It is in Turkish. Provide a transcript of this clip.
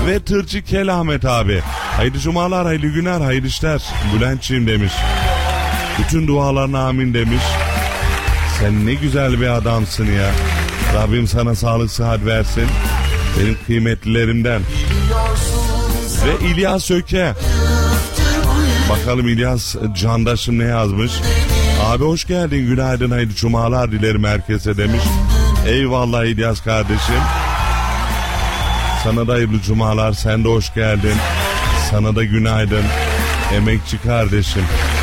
Ve tırcı Kel Ahmet abi. Hayırlı cumalar, hayırlı günler, hayırlı işler. Bülentçiğim demiş. Bütün dualarına amin demiş. Sen ne güzel bir adamsın ya. Rabbim sana sağlık sıhhat versin. Benim kıymetlilerimden. Ve İlyas Öke. Bakalım İlyas candaşım ne yazmış. Abi hoş geldin, günaydın, hayırlı cumalar dilerim herkese demiş. Eyvallah İlyas kardeşim. Sana da hayırlı cumalar, sen de hoş geldin. Sana da günaydın emekçi kardeşim.